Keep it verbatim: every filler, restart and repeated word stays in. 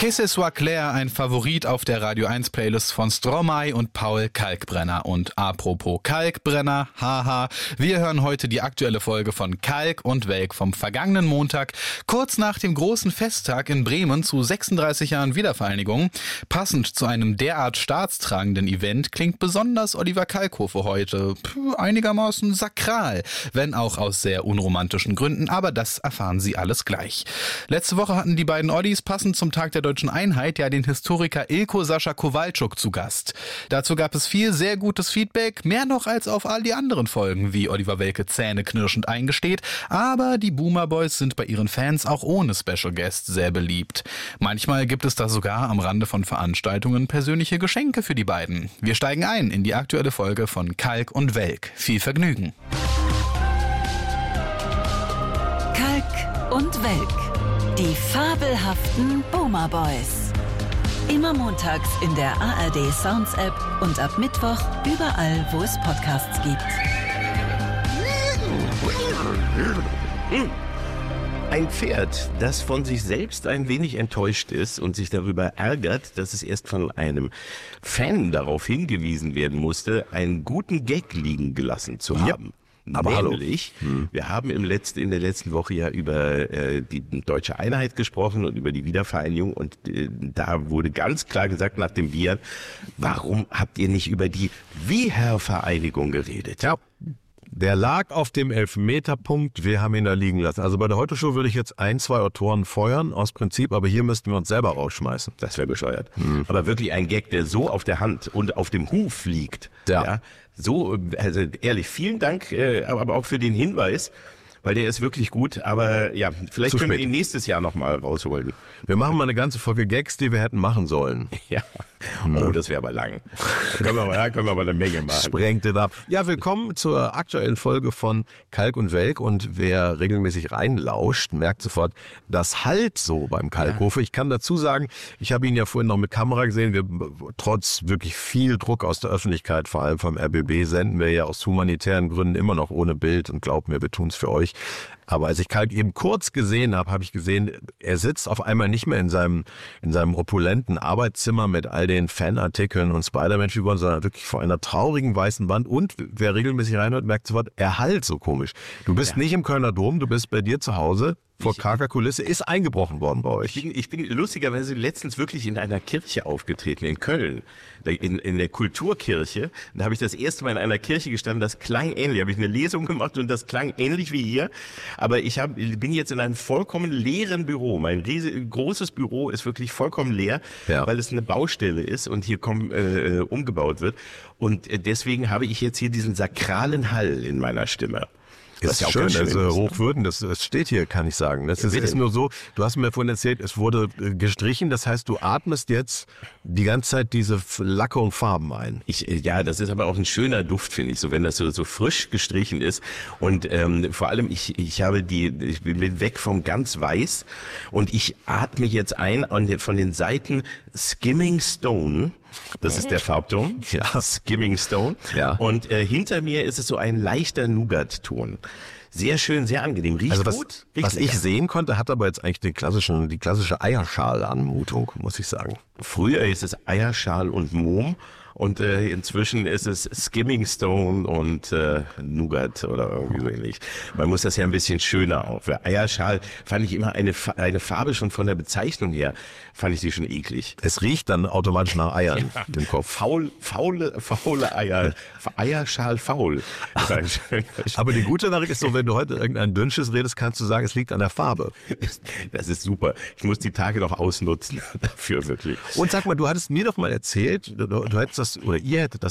Que ce soit clair, ein Favorit auf der Radio eins Playlist von Stromae und Paul Kalkbrenner. Und apropos Kalkbrenner, haha, wir hören heute die aktuelle Folge von Kalk und Welk vom vergangenen Montag, kurz nach dem großen Festtag in Bremen zu sechsunddreißig Jahren Wiedervereinigung. Passend zu einem derart staatstragenden Event klingt besonders Oliver Kalkofe heute Puh, einigermaßen sakral, wenn auch aus sehr unromantischen Gründen, aber das erfahren Sie alles gleich. Letzte Woche hatten die beiden Ollis passend zum Tag der Deutschen Einheit ja den Historiker Ilko Sascha Kowalczuk zu Gast. Dazu gab es viel sehr gutes Feedback, mehr noch als auf all die anderen Folgen, wie Oliver Welke zähneknirschend eingesteht, aber die Boomer Boys sind bei ihren Fans auch ohne Special Guest sehr beliebt. Manchmal gibt es da sogar am Rande von Veranstaltungen persönliche Geschenke für die beiden. Wir steigen ein in die aktuelle Folge von Kalk und Welk. Viel Vergnügen. Kalk und Welk. Die fabelhaften Boomer Boys. Immer montags in der A R D Sounds App und ab Mittwoch überall, wo es Podcasts gibt. Ein Pferd, das von sich selbst ein wenig enttäuscht ist und sich darüber ärgert, dass es erst von einem Fan darauf hingewiesen werden musste, einen guten Gag liegen gelassen zu haben. Ja. Aber Nämlich, hm. wir haben im letzten, in der letzten Woche ja über äh, die deutsche Einheit gesprochen und über die Wiedervereinigung und äh, da wurde ganz klar gesagt nach dem Bier, warum habt ihr nicht über die Wiedervereinigung geredet? Ja. Der lag auf dem Elfmeterpunkt, wir haben ihn da liegen lassen. Also bei der Heute-Show würde ich jetzt ein, zwei Autoren feuern, aus Prinzip, aber hier müssten wir uns selber rausschmeißen. Das wäre bescheuert. Hm. Aber wirklich ein Gag, der so auf der Hand und auf dem Huf liegt. Ja. ja so, also ehrlich, vielen Dank, äh, aber auch für den Hinweis, weil der ist wirklich gut, aber ja, vielleicht Zu können spät. wir ihn nächstes Jahr nochmal rausholen. Wir machen mal eine ganze Folge Gags, die wir hätten machen sollen. Ja, oh, das wäre aber lang. Da können wir aber, da können wir aber eine Menge machen. Sprengt es ab. Ja, willkommen zur aktuellen Folge von Kalk und Welk und wer regelmäßig reinlauscht, merkt sofort, das halt so beim Kalkofe. Ja. Ich kann dazu sagen, ich habe ihn ja vorhin noch mit Kamera gesehen, wir trotz wirklich viel Druck aus der Öffentlichkeit, vor allem vom R B B, senden wir ja aus humanitären Gründen immer noch ohne Bild und glaubt mir, wir tun es für euch. Aber als ich Kalk eben kurz gesehen habe, habe ich gesehen, er sitzt auf einmal nicht mehr in seinem in seinem opulenten Arbeitszimmer mit all den Fanartikeln und Spider-Man-Figuren, sondern wirklich vor einer traurigen weißen Wand. Und wer regelmäßig reinhört, merkt sofort, er halt so komisch. Du bist ja. nicht im Kölner Dom, du bist bei dir zu Hause. Vor karger Kulisse ist eingebrochen worden bei euch. Ich bin, ich bin lustigerweise letztens wirklich in einer Kirche aufgetreten, in Köln, in, in der Kulturkirche. Da habe ich das erste Mal in einer Kirche gestanden, das klang ähnlich. Da habe ich eine Lesung gemacht und das klang ähnlich wie hier. Aber ich hab, bin jetzt in einem vollkommen leeren Büro. Mein riesiges, großes Büro ist wirklich vollkommen leer, ja. weil es eine Baustelle ist und hier komm, äh, umgebaut wird. Und deswegen habe ich jetzt hier diesen sakralen Hall in meiner Stimme. Das ist ja auch schön, schön also Hochwürden, das, das steht hier, kann ich sagen. Das ist, ist nur so, du hast mir vorhin erzählt, es wurde gestrichen, das heißt, du atmest jetzt die ganze Zeit diese Lacke und Farben ein. Ich, ja, das ist aber auch ein schöner Duft, finde ich, so wenn das so, so frisch gestrichen ist. Und ähm, vor allem, ich, ich habe die, ich bin weg vom ganz weiß und ich atme jetzt ein von den Seiten Skimming Stone. Das ist der Farbton, ja. Skimming Stone. Ja. Und äh, hinter mir ist es so ein leichter Nougat-Ton. Sehr schön, sehr angenehm. Riecht also was, gut. Riecht was ich sehen konnte, hat aber jetzt eigentlich die, klassischen, die klassische Eierschal-Anmutung, muss ich sagen. Früher ist es Eierschal und Mohm. Und äh, inzwischen ist es Skimming Stone und äh, Nougat oder irgendwie so ähnlich. Man muss das ja ein bisschen schöner auf. Für Eierschal fand ich immer eine eine Farbe schon von der Bezeichnung her, fand ich die schon eklig. Es riecht dann automatisch nach Eiern ja. im Kopf. Faul, faule, faule Eier. Eierschal faul. Aber die gute Nachricht ist so, wenn du heute irgendein Dünnsches redest, kannst du sagen, es liegt an der Farbe. Das ist super. Ich muss die Tage noch ausnutzen dafür wirklich. Und sag mal, du hattest mir doch mal erzählt, du, du hättest das, oder ihr hättet das